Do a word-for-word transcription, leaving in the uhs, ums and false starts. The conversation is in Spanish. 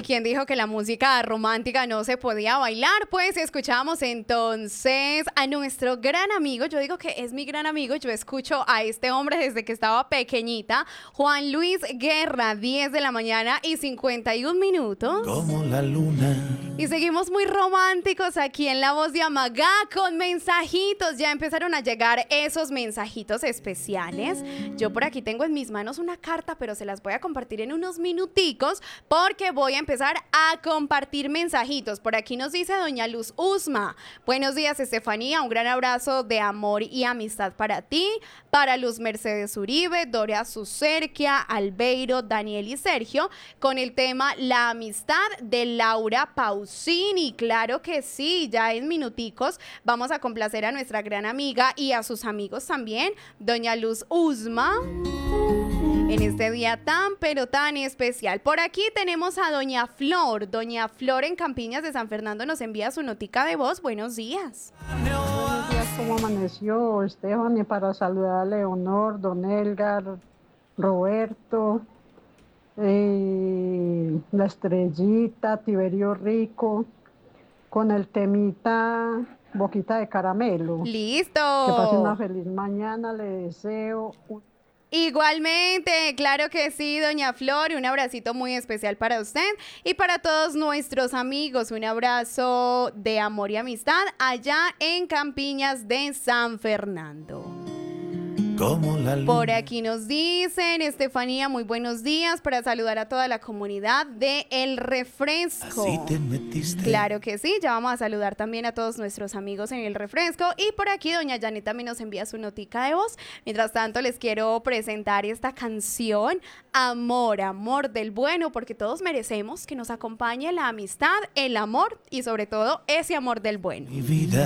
¿quién dijo que la música romántica no se podía bailar? Pues escuchamos entonces a nuestro gran amigo, yo digo que es mi gran amigo, yo escucho a este hombre desde que estaba pequeñita, Juan Luis Guerra, diez de la mañana y cincuenta y un minutos. Como la luna. Y seguimos muy románticos aquí en La Voz de Amagá con mensajitos. Ya empezaron a llegar esos mensajitos especiales. Yo por aquí tengo en mis manos una carta, pero se las voy a compartir en unos minuticos porque voy a empezar a compartir mensajitos. Por aquí nos dice doña Luz Usma. Buenos días, Estefanía. Un gran abrazo de amor y amistad para ti, para Luz Mercedes Uribe, Doria Sucerquia, Albeiro, Daniel y Sergio, con el tema La amistad de Laura Pausini. Claro que sí, ya en minuticos vamos a complacer a nuestra gran amiga y a sus amigos también, doña Luz Usma, en este día tan pero tan especial. Por aquí tenemos a doña Flor. Doña Flor en Campiñas de San Fernando nos envía su notica de voz. Buenos días. Buenos días, ¿cómo amaneció, Stephanie? Para saludar a Leonor, Don Elgar, Roberto, eh, La Estrellita, Tiberio Rico, con el temita Boquita de Caramelo. ¡Listo! Que pase una feliz mañana, le deseo un... Igualmente, claro que sí, doña Flor, un abracito muy especial para usted y para todos nuestros amigos, un abrazo de amor y amistad allá en Campiñas de San Fernando. Como la luna. Por aquí nos dicen, Estefanía, muy buenos días para saludar a toda la comunidad de El Refresco. Así te metiste. Claro que sí, ya vamos a saludar también a todos nuestros amigos en El Refresco. Y por aquí doña Janet también nos envía su notica de voz. Mientras tanto, les quiero presentar esta canción, Amor, Amor del Bueno, porque todos merecemos que nos acompañe la amistad, el amor y sobre todo ese amor del bueno. Mi vida.